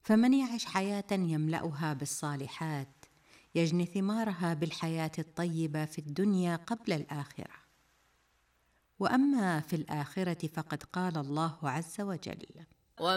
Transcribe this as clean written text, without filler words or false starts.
فمن يعش حياة يملأها بالصالحات يجني ثمارها بالحياة الطيبة في الدنيا قبل الآخرة. وأما في الآخرة فقد قال الله عز وجل: